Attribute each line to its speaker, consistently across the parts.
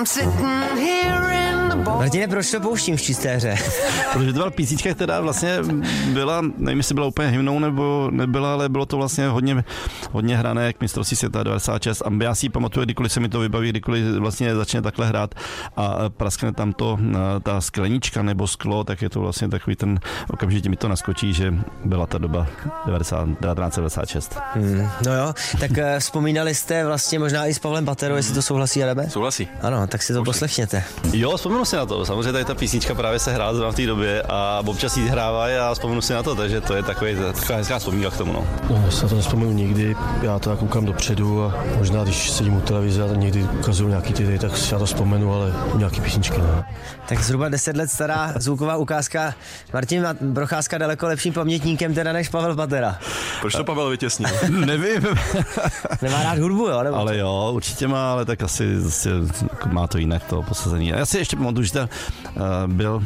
Speaker 1: Martine, proč to pouštím v čisté hře?
Speaker 2: Protože to byla písnička, která vlastně byla, nevím, jestli byla úplně hymnou nebo nebyla, ale bylo to vlastně hodně hrané k mistrovství světa 96 a já si ji pamatuju, kdykoliv se mi to vybaví, kdykoliv vlastně začne takhle hrát a praskne tam ta sklenička nebo sklo, tak je to vlastně takový ten, okamžitě mi to naskočí, že byla ta doba 1996.
Speaker 1: No jo, tak vzpomínali jste vlastně možná i s Pavlem Paterou, jestli to souhlasí, Adabe?
Speaker 3: Souhlasí.
Speaker 1: Ano, tak si to poslechněte.
Speaker 2: Jo, vzpomenu si na to. Samozřejmě tady ta písnička právě se hrála zrovna v té době a občas jí hrávají a vzpomenu si na to, takže to je taková hezká vzpomínka k tomu.
Speaker 4: No, já se na to nespomenu nikdy, já to koukám dopředu a možná když sedím u televize a někdy ukazují nějaký ty, tak si já to vzpomenu, ale nějaký písničky ne.
Speaker 1: Tak zhruba 10 let stará zvuková ukázka. Martin Procházka daleko lepším pamětníkem teda než Pavel Patera.
Speaker 3: Proč to Pavel vytěsnil?
Speaker 2: Nevím.
Speaker 1: Nemá rád hudbu, jo? Nebo
Speaker 2: ale jo, určitě má, ale tak asi má to jinak to posazení. Já si ještě pamatuju, že byl...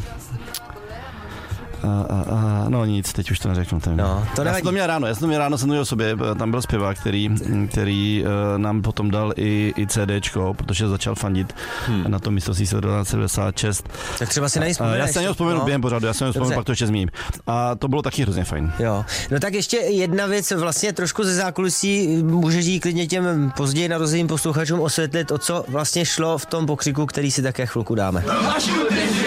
Speaker 2: no nic, teď už to neřeknu.
Speaker 1: No,
Speaker 2: já jsem to měl ráno, jsem to měl o sobě, tam byl zpěvák, který nám potom dal i CDčko, protože začal fandit na tom mistrovství světa 1996.
Speaker 1: Tak třeba si nejspomíneš.
Speaker 2: Já se na něho vzpomenu během pořadu, já jsem vzpomenu, pak to ještě zmíním. A to bylo taky hrozně fajn.
Speaker 1: Jo, no tak ještě jedna věc, vlastně trošku ze zákulisí, můžeš jí klidně těm později narozeným posluchačům osvětlit, o co vlastně šlo v tom pokřiku, který si také chvilku dáme.